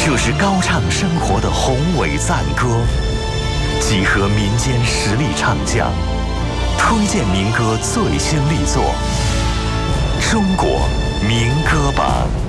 这是高唱生活的宏伟赞歌，集合民间实力唱将，推荐民歌最新力作《中国民歌榜》。